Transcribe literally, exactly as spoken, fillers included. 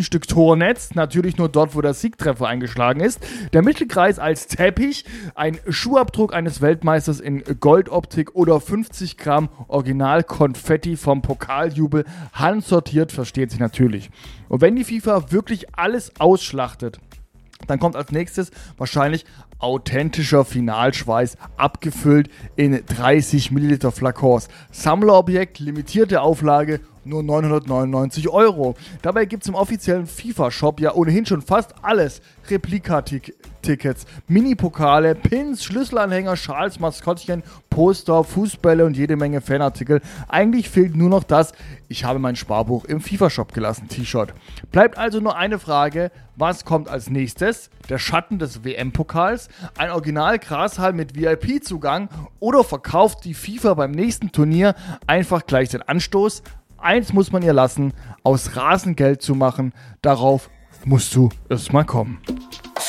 ein Stück Tornetz, natürlich nur dort, wo der Siegtreffer eingeschlagen ist. Der Mittelkreis als Teppich, ein Schuhabdruck eines Weltmeisters in Goldoptik oder fünfzig Gramm Original-Konfetti vom Pokaljubel, handsortiert, versteht sich natürlich. Und wenn die FIFA wirklich alles ausschlachtet, dann kommt als nächstes wahrscheinlich authentischer Finalschweiß, abgefüllt in dreißig Milliliter Flakons. Sammlerobjekt, limitierte Auflage, nur neunhundertneunundneunzig Euro. Dabei gibt es im offiziellen FIFA-Shop ja ohnehin schon fast alles. Replika-Tickets, Mini-Pokale, Pins, Schlüsselanhänger, Schals, Maskottchen, Poster, Fußbälle und jede Menge Fanartikel. Eigentlich fehlt nur noch das "Ich habe mein Sparbuch im FIFA-Shop gelassen" T-Shirt. Bleibt also nur eine Frage: Was kommt als nächstes? Der Schatten des W M-Pokals? Ein Original-Grashall mit V I P-Zugang? Oder verkauft die FIFA beim nächsten Turnier einfach gleich den Anstoß? Eins muss man ihr lassen: aus Rasengeld zu machen. Darauf musst du erstmal kommen.